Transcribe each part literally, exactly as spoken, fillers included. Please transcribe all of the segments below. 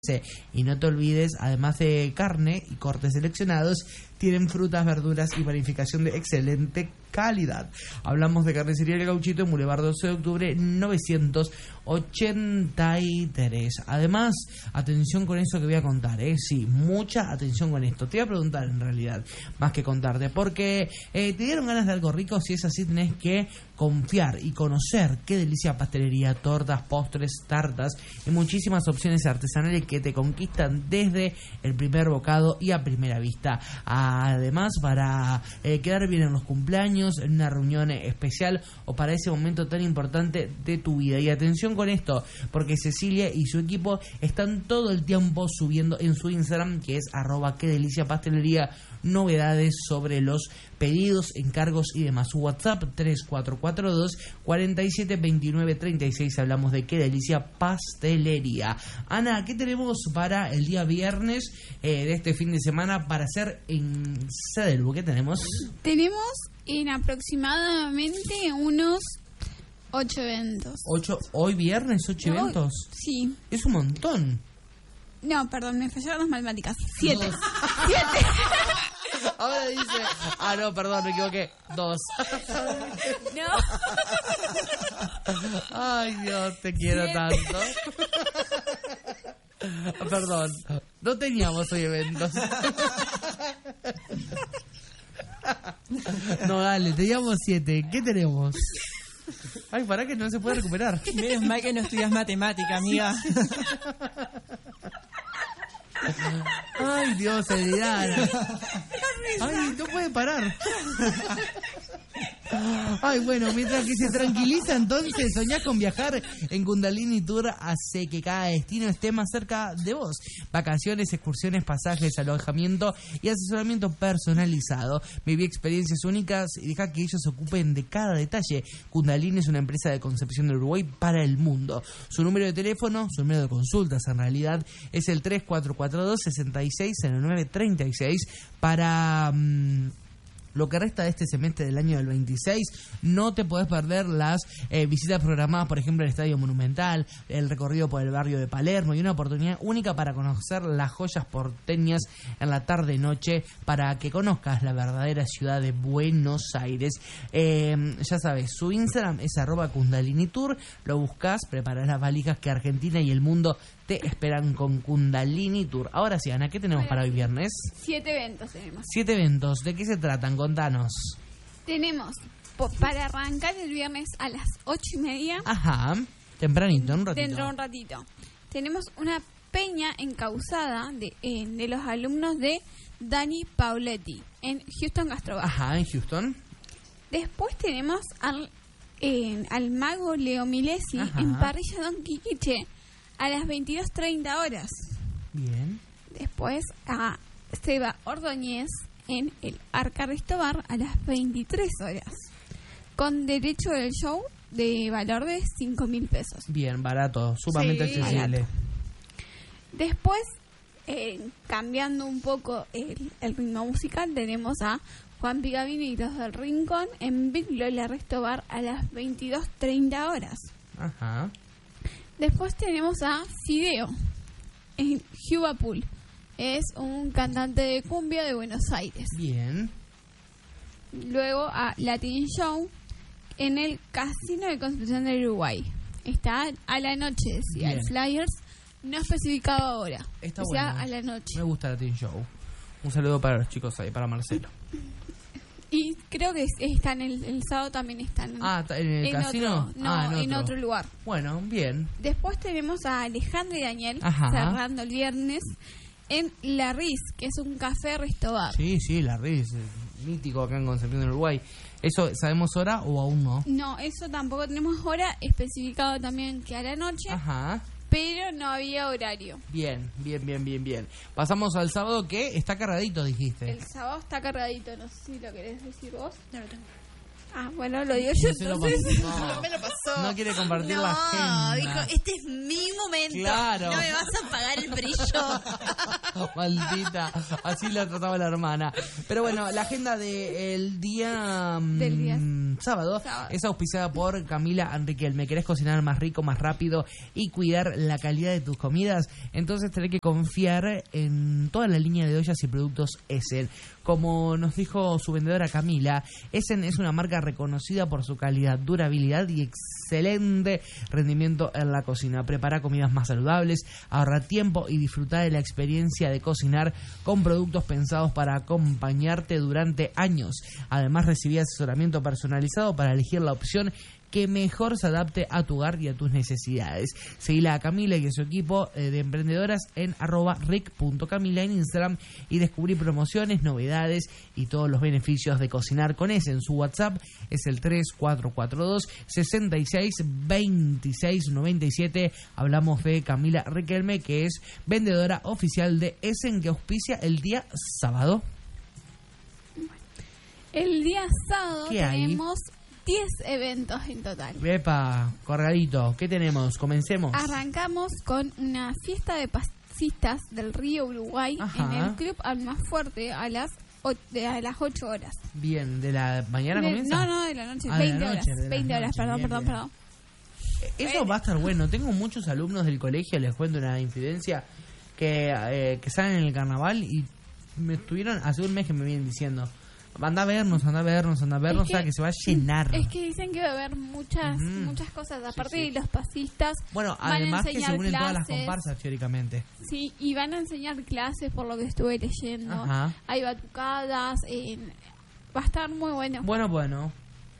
Y no te olvides, además de carne y cortes seleccionados, tienen frutas, verduras y panificación de excelente calidad. Hablamos de Carnicería El Gauchito en Boulevard doce de octubre novecientos ochenta y tres. Además, atención con eso que voy a contar, ¿eh? Sí, mucha atención con esto. Te voy a preguntar en realidad, más que contarte, porque eh, te dieron ganas de algo rico. Si es así, tenés que confiar y conocer Qué Delicia Pastelería, tortas, postres, tartas y muchísimas opciones artesanales que te conquistan desde el primer bocado y a primera vista. Además, para eh, quedar bien en los cumpleaños, en una reunión especial o para ese momento tan importante de tu vida. Y atención con esto, porque Cecilia y su equipo están todo el tiempo subiendo en su Instagram, que es arroba Qué Delicia Pastelería, novedades sobre los pedidos, encargos y demás. Su WhatsApp tres cuatro cuatro dos, cuatro siete dos nueve tres seis. Hablamos de Qué Delicia Pastelería. Ana, ¿qué tenemos para el día viernes eh, de este fin de semana para hacer en Cedelbu? ¿Qué tenemos? Tenemos en aproximadamente unos ocho eventos. ¿Ocho? ¿Hoy viernes ocho No, eventos? Sí. Es un montón. No, perdón, me fallaron las matemáticas. Siete. Dos. Siete. Ahora dice... Ah, no, perdón, me equivoqué. Dos. No. Ay, Dios, te quiero Siete. tanto. Perdón, no teníamos hoy eventos. No, dale, teníamos siete. ¿Qué tenemos? Ay, para que no se puede recuperar. Menos mal que no estudias matemática, amiga. Ay, Dios, Eliana. Ay, no puede parar. Ay, bueno, mientras que se tranquiliza, entonces soñás con viajar en Kundalini Tour, hace que cada destino esté más cerca de vos. Vacaciones, excursiones, pasajes, alojamiento y asesoramiento personalizado. Viví experiencias únicas y deja que ellos se ocupen de cada detalle. Kundalini es una empresa de Concepción del Uruguay para el mundo. Su número de teléfono, su número de consultas en realidad, es el tres cuatro cuatro dos, seis seis cero nueve tres seis. Para... Mmm, lo que resta de este semestre del año del veintiséis, no te podés perder las eh, visitas programadas, por ejemplo, al Estadio Monumental, el recorrido por el barrio de Palermo y una oportunidad única para conocer las joyas porteñas en la tarde-noche, para que conozcas la verdadera ciudad de Buenos Aires. Eh, ya sabes, su Instagram es arroba Kundalini Tour, lo buscas, preparás las valijas que Argentina y el mundo te esperan con Kundalini Tour. Ahora sí, Ana, ¿qué tenemos para hoy viernes? Siete eventos tenemos. Siete eventos. ¿De qué se tratan? Contanos. Tenemos po- para arrancar el viernes a las ocho y media. Ajá. Tempranito, un ratito. Dentro de un ratito. Tenemos una peña encausada de, eh, de los alumnos de Dani Pauletti en Houston Gastrobar. Ajá, en Houston. Después tenemos al, eh, al mago Leo Milesi Ajá. en Parrilla Don Quiquiche a las veintidós treinta horas. Bien. Después a Seba Ordóñez en el Arca Restobar a las veintitrés horas. Con derecho del show de valor de cinco mil pesos. Bien, barato, sumamente Sí, accesible. barato. Después, eh, cambiando un poco el, el ritmo musical, tenemos a Juan Pigavini y los del Rincón en Big Lola Restobar a las veintidós treinta horas. Ajá. Después tenemos a Fideo en Juba Pool. Es un cantante de cumbia de Buenos Aires. Bien. Luego a Latin Show en el Casino de Concepción del Uruguay. Está a la noche, decía Bien. el Flyers, no especificado ahora. Está o sea, bueno. a la noche. Me gusta la Teen Show. Un saludo para los chicos ahí, para Marcelo. Y creo que es- están el, el sábado también están en, Ah, ¿en el en casino? otro, no, Ah, en otro lugar. Bueno, bien. Después tenemos a Alejandro y Daniel Ajá. cerrando el viernes en La Riz, que es un café restobar. Sí, sí, la Riz, eh, mítico acá en Concepción del Uruguay. ¿Eso sabemos hora o aún no? No, eso tampoco tenemos hora, especificado también que a la noche, Ajá. pero no había horario. Bien, bien, bien, bien, bien. Pasamos al sábado, que está cargadito, dijiste. El sábado está cargadito, no sé si lo querés decir vos. No lo tengo. Ah, bueno, lo digo yo No se lo entonces. pasó. No. No me lo pasó. No quiere compartir no, la agenda. dijo, este es mi momento. Claro. No me vas a apagar el brillo. Maldita, así la trataba la hermana. Pero bueno, la agenda del día, Del día mm, sábado, sábado. es auspiciada por Camila Enriquelme. ¿Querés cocinar más rico, más rápido y cuidar la calidad de tus comidas? Entonces tenés que confiar en toda la línea de ollas y productos Essen. Como nos dijo su vendedora Camila, Essen es una marca reconocida por su calidad, durabilidad y excelente rendimiento en la cocina. Prepara comidas más saludables, ahorra tiempo y disfruta de la experiencia de cocinar con productos pensados para acompañarte durante años. Además, recibí asesoramiento personalizado para elegir la opción que mejor se adapte a tu hogar y a tus necesidades. Seguila a Camila y a su equipo eh, de emprendedoras en arroba ric punto camila en Instagram y descubrí promociones, novedades y todos los beneficios de cocinar con ese. En su WhatsApp es el tres cuatro cuatro dos, seis seis, dos seis nueve siete. Hablamos de Camila Riquelme, que es vendedora oficial de Essen, que auspicia el día sábado. El día sábado ¿Qué hay? tenemos diez eventos en total. Epa, cargadito. ¿Qué tenemos? Comencemos. Arrancamos con una fiesta de pasistas del río Uruguay Ajá. en el Club Almafuerte a las o- de a las ocho horas. Bien, ¿de la mañana De- comienza? no, no, de la noche, Ah, de la veinte noche, horas. de las veinte horas, noches, perdón, bien, perdón, bien. perdón. Eso va a estar bueno. Tengo muchos alumnos del colegio, les cuento una infidencia, que, eh, que salen en el carnaval y me estuvieron hace un mes que me vienen diciendo, anda a vernos, anda a vernos, anda a vernos, Es o sea que- que se va a llenar. Es que dicen que va a haber muchas Ujú. muchas cosas. Aparte Sí, sí. de los pasistas, Bueno, van a además que se enseñar unen todas las clases. comparsas teóricamente. Sí, y van a enseñar clases por lo que estuve leyendo. Ajá. Hay batucadas. eh, va a estar muy bueno. Bueno, bueno.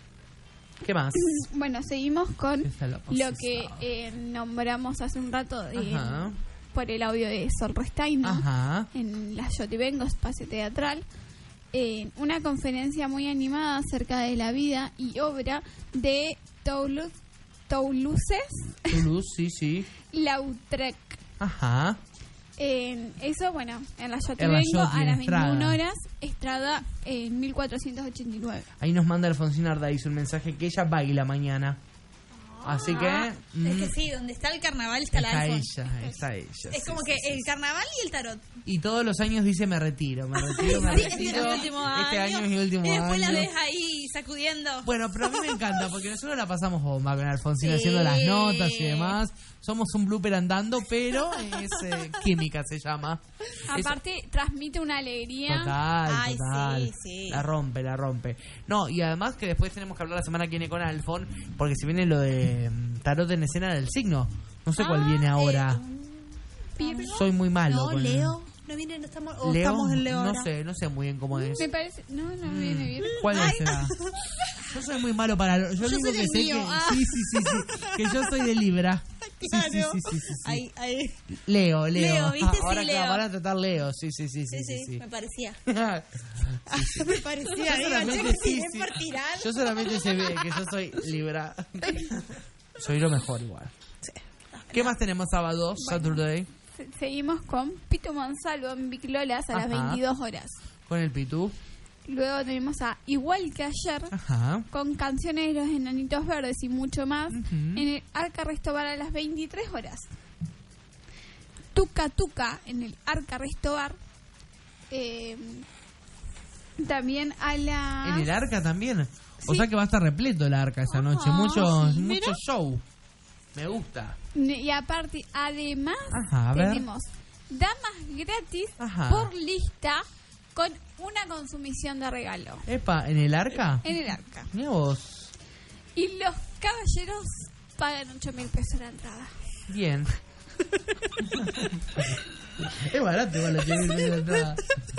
¿Qué más? Bueno, seguimos con Esa es la lo que pasada. eh, nombramos hace un rato eh, Ajá. por el audio de Sol Restaino, Ajá. en la Yotivengo, espacio teatral. Eh, una conferencia muy animada acerca de la vida y obra de Toulouse, Toulouse Toulouse, sí, sí. Lautrec. Ajá. Eh, eso, bueno, en la En la Yotivengo Yoti, a en las Estrada. veintiuna horas, Estrada en mil cuatrocientos ochenta y nueve. Ahí nos manda Alfonsina Ardaiz un mensaje que ella baila mañana. Así que... mm, Es que sí, donde está el carnaval está, está la ella, Alfon. está ella. Es sí, como sí, que sí, el sí. carnaval y el tarot. Y todos los años dice me retiro, me retiro, me Sí, este retiro. es mi último Este año. año es mi último Y después año. la ves ahí sacudiendo. Bueno, pero a mí me encanta porque nosotros la pasamos bomba con Alfonsina Sí. haciendo las notas y demás. Somos un blooper andando, pero es eh, química se llama. Es- Aparte, transmite una alegría. Total, Ay, total. sí, sí. La rompe, la rompe. No, y además que después tenemos que hablar la semana que viene con Alfon, porque se viene lo de mm, tarot en escena del signo. No sé cuál Ah, viene ahora. Virgo. Soy muy malo No, con Leo. No viene, no estamos, o Leo, estamos en Leo no ahora. sé, no sé muy bien cómo es. Me parece. No, no Mm, viene bien. ¿Cuál es será? Yo soy muy malo para... Yo, lo Yo único soy que del sé mío, que... ah. Sí, sí, sí, sí. Que yo soy de Libra. Sí, sí, sí, sí, sí, sí. Ahí, ahí. Leo, Leo. Leo, ¿viste? Sí, Ahora que Leo. van a tratar Leo. Sí, sí, sí, Sí, sí, sí, sí. sí. me parecía. Sí, me parecía. Yo Digo, solamente, che, sí, es sí. por tirar. Yo solamente sé que yo soy Libra. Soy lo mejor igual. ¿Qué más tenemos sábado? Saturday. Se- Seguimos con Pito Monsalvo en Big Lolas a las Ajá. veintidós horas. Con el Pitú. Luego tenemos a Igual que ayer, Ajá. con canciones de los Enanitos Verdes y mucho más, Ujú. en el Arca Restobar a las veintitrés horas. Tuca Tuca en el Arca Restobar. Eh, también a la... En el arca también. O Sí. sea que va a estar repleto el arca esa noche. Ah, Mucho, sí, mucho mira. show. Me gusta. Y aparte, además, Ajá, a ver. tenemos damas gratis Ajá. por lista con una consumición de regalo Epa, ¿en el arca? en el Arca. Mira vos. Y los caballeros pagan ocho mil pesos la entrada. Bien. Es barato igual la tiene de la entrada.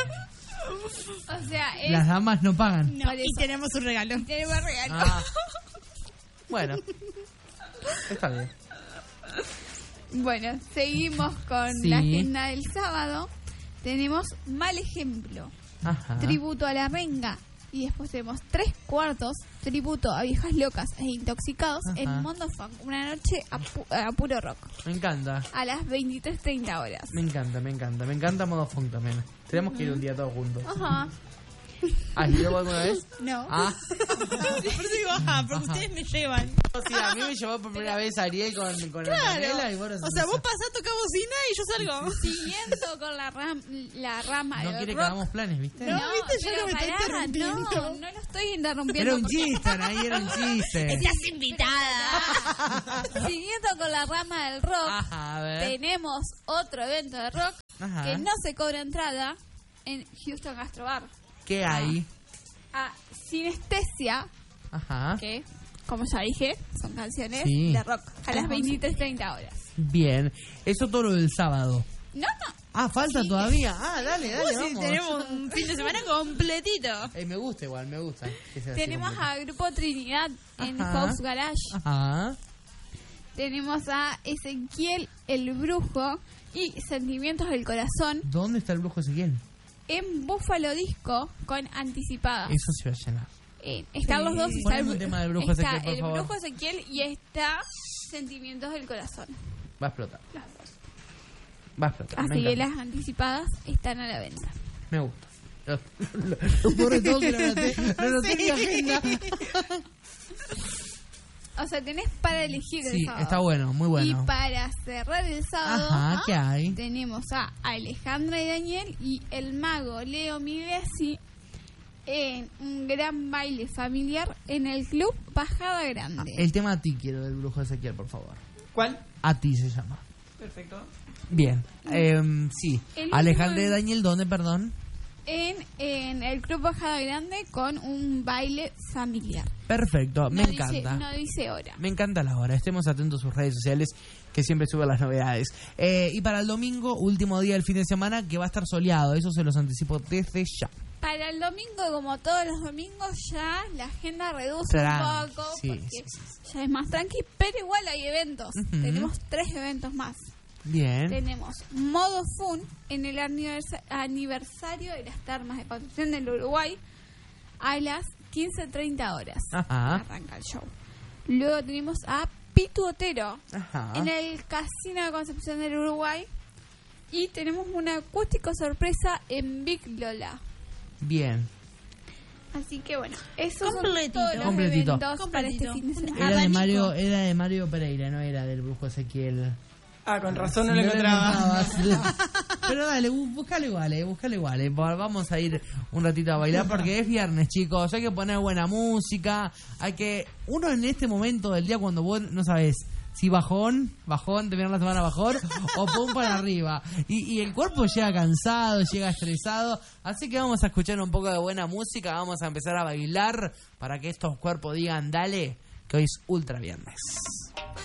O sea, es... Las damas no pagan. No, Por y eso. tenemos un regalo. tenemos regalo. Ah. Bueno. Está bien. Bueno, seguimos con Sí. la agenda del sábado. Tenemos Mal Ejemplo, Ajá. tributo a la renga. Y después tenemos Tres Cuartos, tributo a viejas locas e intoxicados Ajá. en Mondo Funk. Una noche a, pu- a puro rock. Me encanta. A las veintitrés treinta horas. Me encanta, me encanta. Me encanta Modo Funk también. Tenemos que ir un día todos juntos. Ajá. ¿Has ido alguna vez? No. Ah, Por eso digo, ajá, porque Ajá. ustedes me llevan. sí, a mí me llevó por primera vez Ariel con, con Antonella y bueno, O sea, vos pasás, tocás bocina y yo salgo. Siguiendo con la, ram, la rama no del quiere que rock. hagamos planes, ¿viste? No, viste, yo pero no me estoy pará, interrumpiendo. No, no lo estoy interrumpiendo. Era un porque- chiste, ahí era un chiste. Estás invitada. Siguiendo con la rama del rock, Ajá, a ver. tenemos otro evento de rock Ajá. que no se cobra entrada en Houston Gastro Bar. ¿Qué hay? A Sinestesia, Ajá. que, como ya dije, son canciones Sí. de rock a las veintitrés treinta horas. Bien. Eso todo lo del sábado. No, no. Ah, falta todavía. Ah, dale, dale, Sí, vamos. tenemos un fin de semana completito. Eh, me gusta igual, me gusta. que sea así Tenemos completo. a Grupo Trinidad en Ajá. Fox Garage. Ajá. Tenemos a Ezequiel el Brujo y Sentimientos del Corazón ¿Dónde está el brujo Ezequiel? en Búfalo Disco con anticipadas. Eso se va a llenar. Eh, están Sí. los dos. Está Poneme el, un bru- tema del Brujo está Ezequiel, por el favor. Brujo Ezequiel y está Sentimientos del Corazón. Va a explotar. Las dos. Va a explotar. me Así que encanta. las anticipadas están a la venta. Me gusta. Lo, lo, lo peor de todo que lo anoté, lo anoté en mi agenda. O sea, tenés para elegir el Sí, sábado. está bueno, muy bueno. Y para cerrar el sábado, Ajá, ¿qué hay? tenemos a Alejandra y Daniel y el mago Leo Milesi en un gran baile familiar en el club Bajada Grande. El tema a ti quiero del brujo Ezequiel, por favor. ¿Cuál? A ti se llama. Perfecto. Bien. Em, sí. El Alejandra y último- Daniel, ¿dónde, perdón? En, en el club Bajada Grande con un baile familiar. Perfecto, me no encanta. Dice, no dice hora. Me encanta la hora. Estemos atentos a sus redes sociales que siempre suben las novedades. Eh, y para el domingo, último día del fin de semana, que va a estar soleado. Eso se los anticipo desde ya. Para el domingo, como todos los domingos, ya la agenda reduce Tran- un poco sí, porque sí, sí, ya es más tranqui, pero igual hay eventos. Ujú. Tenemos tres eventos más. Bien. Tenemos Modo Fun en el aniversa- aniversario de las termas de Concepción del Uruguay a las quince treinta horas. Ajá. Arranca el show. Luego tenemos a Pitu Otero Ajá. en el Casino de Concepción del Uruguay. Y tenemos un acústico sorpresa en Big Lola. Bien. Así que bueno, esos Completito. son todos los Completito. eventos para este Completito. fin de semana. Era de Abanico. Mario, era de Mario Pereira, no era del brujo Ezequiel. Ah, con razón no lo No encontraba. encontrabas. Pero dale, bú- búscalo igual, eh, búscalo igual. eh. Va- Vamos a ir un ratito a bailar porque es viernes, chicos. Hay que poner buena música. Hay que. Uno en este momento del día, cuando vos no sabes si bajón, bajón, terminar la semana bajón o pum para arriba. Y, y el cuerpo llega cansado, llega estresado. Así que vamos a escuchar un poco de buena música. Vamos a empezar a bailar para que estos cuerpos digan, dale, que hoy es ultra viernes.